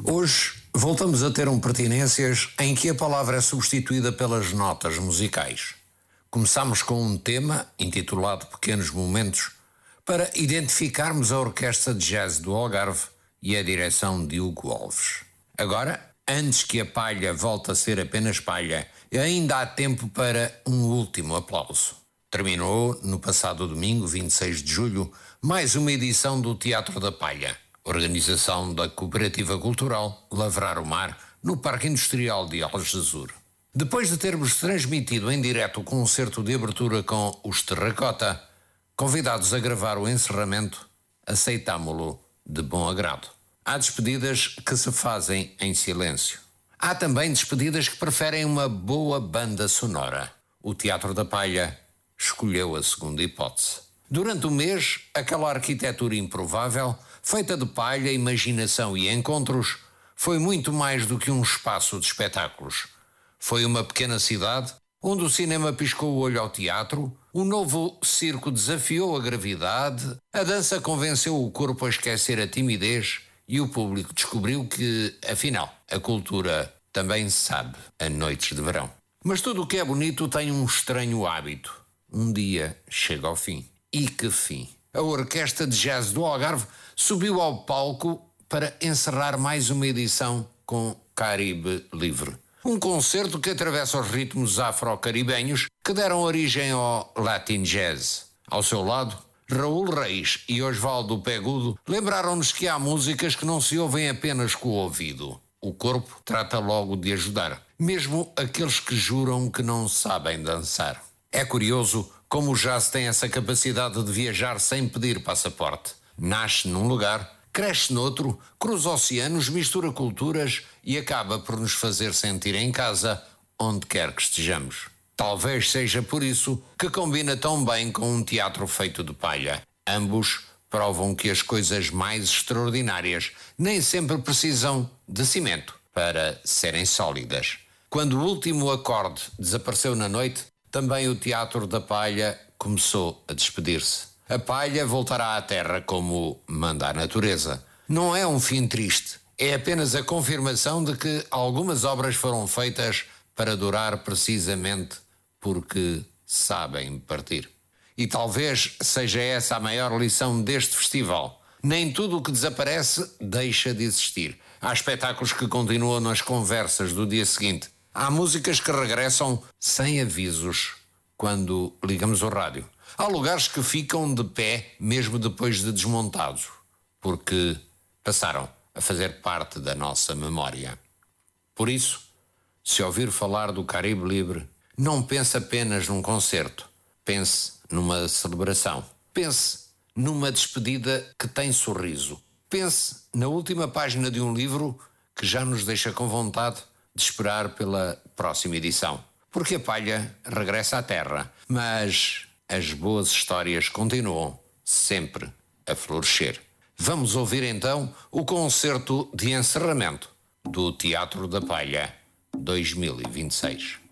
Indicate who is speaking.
Speaker 1: Hoje voltamos a ter pertinências em que a palavra é substituída pelas notas musicais. Começamos com um tema intitulado Pequenos Momentos para identificarmos a Orquestra de Jazz do Algarve e a direção de Hugo Alves. Agora, antes que a palha volte a ser apenas palha, ainda há tempo para um último aplauso. Terminou, no passado domingo, 26 de julho, mais uma edição do Teatro da Palha, organização da Cooperativa Cultural Lavrar o Mar, no Parque Industrial de Algesur. Depois de termos transmitido em direto o concerto de abertura com os Terracota, convidados a gravar o encerramento, aceitámo-lo de bom agrado. Há despedidas que se fazem em silêncio. Há também despedidas que preferem uma boa banda sonora. O Teatro da Palha escolheu a segunda hipótese. Durante o mês, aquela arquitetura improvável, feita de palha, imaginação e encontros, foi muito mais do que um espaço de espetáculos. Foi uma pequena cidade onde o cinema piscou o olho ao teatro, o novo circo desafiou a gravidade, a dança convenceu o corpo a esquecer a timidez e o público descobriu que, afinal, a cultura também sabe a noites de verão. Mas tudo o que é bonito tem um estranho hábito. Um dia chega ao fim. E que fim! A Orquestra de Jazz do Algarve subiu ao palco para encerrar mais uma edição com Caribe Livre. Um concerto que atravessa os ritmos afro-caribenhos que deram origem ao Latin Jazz. Ao seu lado, Raul Reis e Osvaldo Pegudo lembraram-nos que há músicas que não se ouvem apenas com o ouvido. O corpo trata logo de ajudar, mesmo aqueles que juram que não sabem dançar. É curioso como o jazz tem essa capacidade de viajar sem pedir passaporte. Nasce num lugar, cresce noutro, cruza oceanos, mistura culturas e acaba por nos fazer sentir em casa onde quer que estejamos. Talvez seja por isso que combina tão bem com um teatro feito de palha. Ambos provam que as coisas mais extraordinárias nem sempre precisam de cimento para serem sólidas. Quando o último acorde desapareceu na noite, também o Teatro da Palha começou a despedir-se. A palha voltará à terra como manda a natureza. Não é um fim triste, é apenas a confirmação de que algumas obras foram feitas para durar precisamente porque sabem partir. E talvez seja essa a maior lição deste festival. Nem tudo o que desaparece deixa de existir. Há espetáculos que continuam nas conversas do dia seguinte. Há músicas que regressam sem avisos quando ligamos o rádio. Há lugares que ficam de pé mesmo depois de desmontados, porque passaram a fazer parte da nossa memória. Por isso, se ouvir falar do Caribe Livre, não pense apenas num concerto. Pense numa celebração. Pense numa despedida que tem sorriso. Pense na última página de um livro que já nos deixa com vontade de esperar pela próxima edição. Porque a palha regressa à terra, mas as boas histórias continuam sempre a florescer. Vamos ouvir então o concerto de encerramento do Teatro da Palha 2026.